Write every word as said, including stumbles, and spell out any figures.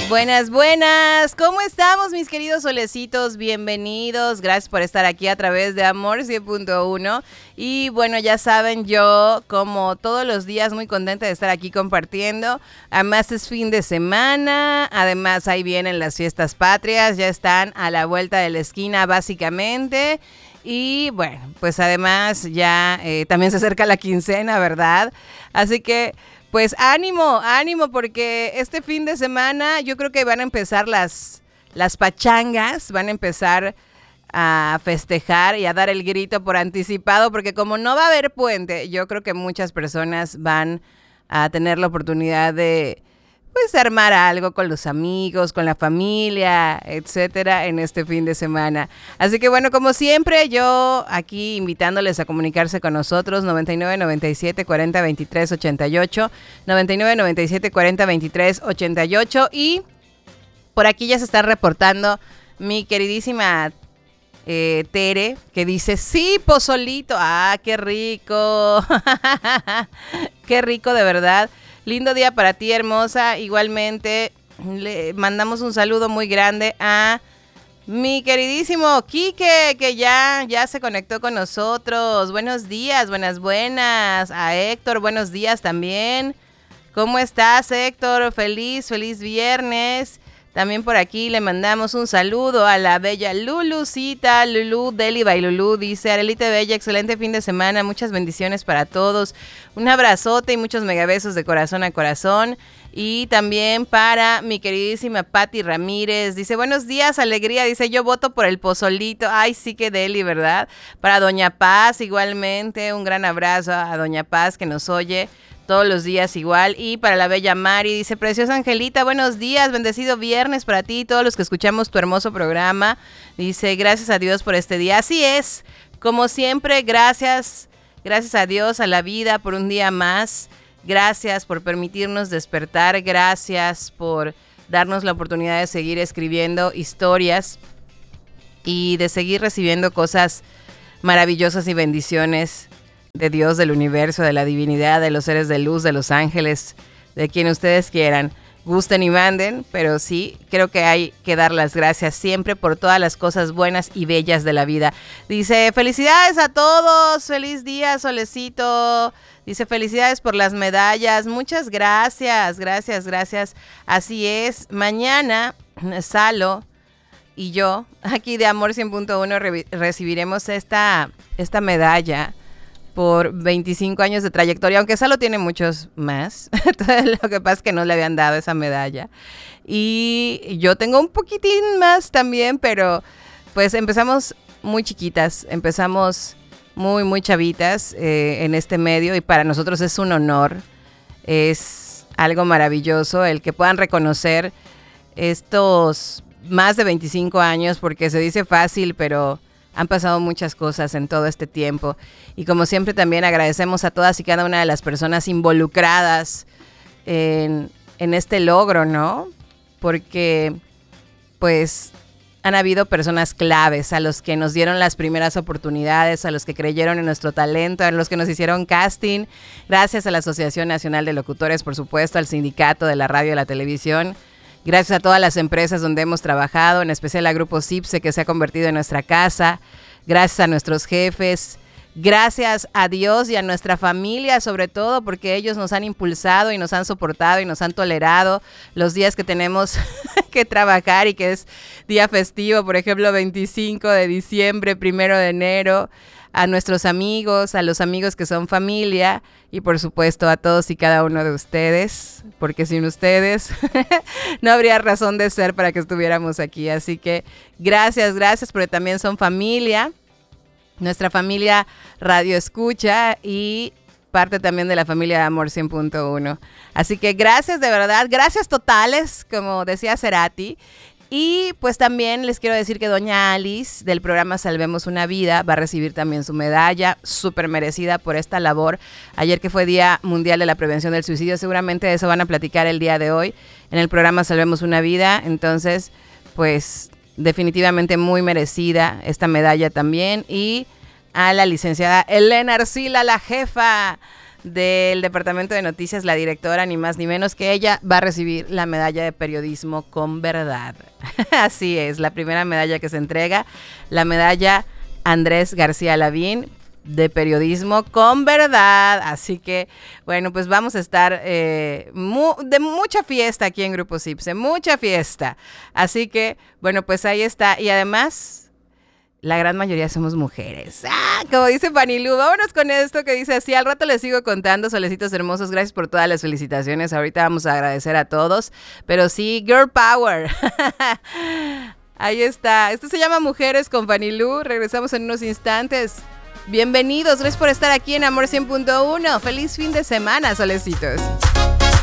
Buenas, buenas. ¿Cómo estamos, mis queridos solecitos? Bienvenidos. Gracias por estar aquí a través de Amor cien punto uno. Y bueno, ya saben, yo como todos los días muy contenta de estar aquí compartiendo. Además es fin de semana. Además ahí vienen las fiestas patrias. Ya están a la vuelta de la esquina básicamente. Y bueno, pues además ya eh, también se acerca la quincena, ¿verdad? Así que pues ánimo, ánimo, porque este fin de semana yo creo que van a empezar las, las pachangas, van a empezar a festejar y a dar el grito por anticipado, porque como no va a haber puente, yo creo que muchas personas van a tener la oportunidad de pues armar algo con los amigos, con la familia, etcétera, en este fin de semana. Así que bueno, como siempre, yo aquí invitándoles a comunicarse con nosotros, noventa y nueve, noventa y siete, cuarenta, veintitrés, ochenta y ocho, noventa y nueve, noventa y siete, cuarenta, veintitrés, ochenta y ocho, y por aquí ya se está reportando mi queridísima eh, Tere, que dice, sí, pozolito, ah, qué rico, qué rico de verdad. Lindo día para ti, hermosa. Igualmente, le mandamos un saludo muy grande a mi queridísimo Quique, que ya, ya se conectó con nosotros. Buenos días, buenas, buenas. A Héctor, buenos días también. ¿Cómo estás, Héctor? Feliz, feliz viernes. También por aquí le mandamos un saludo a la bella Lulucita, Lulu, Deli by Lulu, dice, Arelita Bella, excelente fin de semana, muchas bendiciones para todos, un abrazote y muchos megabesos de corazón a corazón. Y también para mi queridísima Patti Ramírez, dice, buenos días, alegría, dice, yo voto por el pozolito, ay sí que Deli, ¿verdad? Para Doña Paz, igualmente, un gran abrazo a Doña Paz que nos oye todos los días igual. Y para la bella Mari, dice, preciosa Angelita, buenos días, bendecido viernes para ti y todos los que escuchamos tu hermoso programa. Dice, gracias a Dios por este día. Así es, como siempre, gracias, gracias a Dios, a la vida por un día más. Gracias por permitirnos despertar, gracias por darnos la oportunidad de seguir escribiendo historias y de seguir recibiendo cosas maravillosas y bendiciones de Dios, del universo, de la divinidad, de los seres de luz, de los ángeles, de quien ustedes quieran, gusten y manden, pero sí, creo que hay que dar las gracias siempre por todas las cosas buenas y bellas de la vida. Dice, felicidades a todos, feliz día, Solecito. Dice, felicidades por las medallas, muchas gracias, gracias, gracias. Así es, mañana Salo y yo, aquí de Amor cien punto uno, re- recibiremos esta, esta medalla por veinticinco años de trayectoria, aunque Salo tiene muchos más. Lo que pasa es que no le habían dado esa medalla. Y yo tengo un poquitín más también, pero pues empezamos muy chiquitas, empezamos muy, muy chavitas eh, en este medio, y para nosotros es un honor, es algo maravilloso el que puedan reconocer estos más de veinticinco años, porque se dice fácil, pero han pasado muchas cosas en todo este tiempo. Y como siempre también agradecemos a todas y cada una de las personas involucradas en, en este logro, ¿no? Porque pues han habido personas claves, a los que nos dieron las primeras oportunidades, a los que creyeron en nuestro talento, a los que nos hicieron casting. Gracias a la Asociación Nacional de Locutores, por supuesto, al Sindicato de la Radio y la Televisión. Gracias a todas las empresas donde hemos trabajado, en especial a Grupo CIPSE, que se ha convertido en nuestra casa. Gracias a nuestros jefes. Gracias a Dios y a nuestra familia, sobre todo, porque ellos nos han impulsado y nos han soportado y nos han tolerado los días que tenemos que trabajar y que es día festivo, por ejemplo, veinticinco de diciembre, primero de enero. A nuestros amigos, a los amigos que son familia, y por supuesto a todos y cada uno de ustedes, porque sin ustedes no habría razón de ser para que estuviéramos aquí. Así que gracias, gracias, porque también son familia, nuestra familia Radio Escucha y parte también de la familia de Amor cien punto uno. Así que gracias de verdad, gracias totales, como decía Cerati. Y pues también les quiero decir que doña Alice del programa Salvemos una Vida va a recibir también su medalla, súper merecida por esta labor. Ayer que fue Día Mundial de la Prevención del Suicidio, seguramente de eso van a platicar el día de hoy en el programa Salvemos una Vida. Entonces, pues definitivamente muy merecida esta medalla también. Y a la licenciada Elena Arcila, la jefa del Departamento de Noticias, la directora, ni más ni menos que ella, va a recibir la medalla de periodismo con verdad. Así es, la primera medalla que se entrega, la medalla Andrés García Lavín, de periodismo con verdad. Así que, bueno, pues vamos a estar eh, mu- de mucha fiesta aquí en Grupo Sipse, mucha fiesta. Así que, bueno, pues ahí está. Y además, la gran mayoría somos mujeres. ¡Ah! Como dice Panilú, vámonos con esto que dice así. Al rato les sigo contando, solecitos hermosos. Gracias por todas las felicitaciones. Ahorita vamos a agradecer a todos. Pero sí, Girl Power. Ahí está. Esto se llama Mujeres con Panilú. Regresamos en unos instantes. Bienvenidos, gracias por estar aquí en Amor cien punto uno. Feliz fin de semana, solecitos.